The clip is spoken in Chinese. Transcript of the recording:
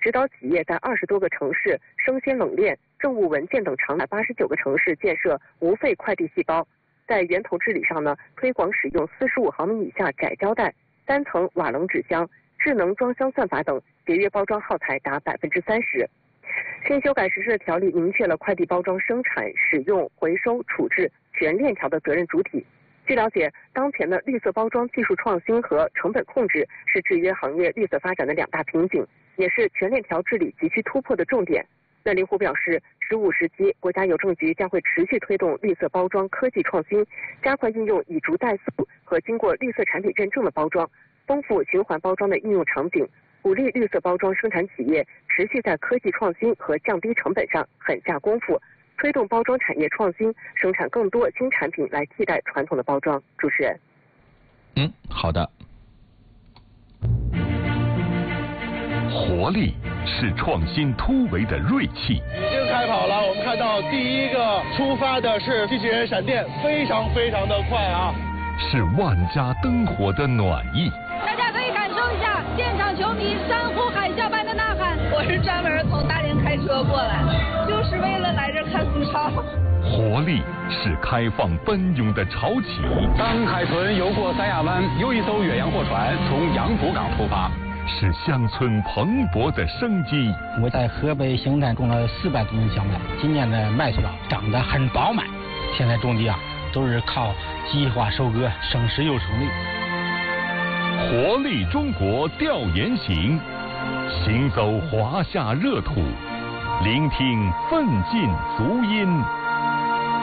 指导企业在20多个城市生鲜冷链、政务文件等场89个城市建设无废快递细胞。在源头治理上呢，推广使用45毫米以下窄胶带、3层瓦楞纸箱、智能装箱算法等，节约包装耗材达30%。新修改实施的条例明确了快递包装生产、使用、回收、处置全链条的责任主体。据了解，当前的绿色包装技术创新和成本控制是制约行业绿色发展的2大瓶颈，也是全链条治理急需突破的重点。那令狐表示，15时期，国家邮政局将会持续推动绿色包装科技创新，加快运用以逐代塑和经过绿色产品认证的包装，丰富循环包装的应用场景，鼓励绿色包装生产企业持续在科技创新和降低成本上狠下功夫，推动包装产业创新，生产更多新产品来替代传统的包装。主持人。 好的。活力是创新突围的锐气。 已经开跑了，我们看到第一个出发的是机器人闪电，非常的快啊！ 是万家灯火的暖意。 大家可以感受一下现场球迷山呼海啸般的呐喊。我是专门从大连开车过来的，就是为了来这看苏超。 活力是开放奔涌的潮起。 当海豚游过三亚湾，又一艘远洋货船从杨浦港出发。 是乡村蓬勃的生机。 我在河北兴山种了400多亩小麦，今年的麦穗长得很饱满。现在种地都是靠计划收割，省时又省力。 活力中国调研行，行走华夏热土，聆听奋进足音。